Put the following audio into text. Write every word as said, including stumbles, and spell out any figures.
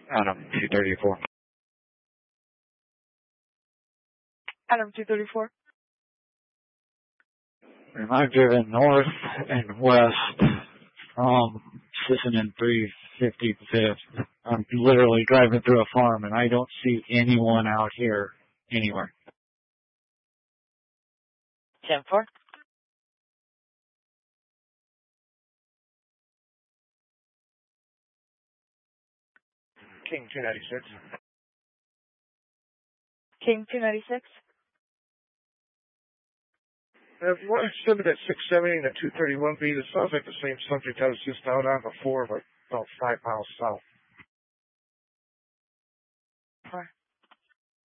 Adam two thirty-four. Adam two thirty-four. And I've driven north and west from Sisson and three fifty-fifth. I'm literally driving through a farm and I don't see anyone out here anywhere. ten four. King two ninety-six. King two ninety-six. Uh, if you want to send me that six seventy and that two thirty-one B, it sounds like the same subject I was just out on before, but about five miles south.